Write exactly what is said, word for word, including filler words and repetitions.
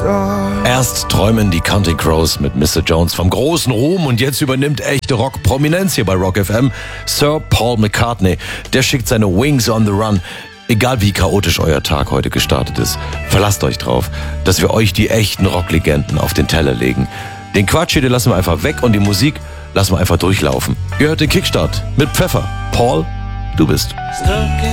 Erst träumen die Counting Crows mit Mister Jones vom großen Ruhm und jetzt übernimmt echte Rock-Prominenz hier bei Rock F M. Sir Paul McCartney, der schickt seine Wings on the Run. Egal wie chaotisch euer Tag heute gestartet ist, verlasst euch drauf, dass wir euch die echten Rocklegenden auf den Teller legen. Den Quatsch hier, den lassen wir einfach weg und die Musik lassen wir einfach durchlaufen. Ihr hört den Kickstart mit Pfeffer. Paul, du bist.